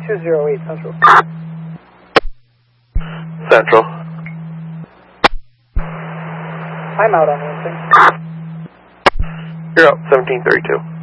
208 Central. Central. I'm out on Lansing. You're out, 1732.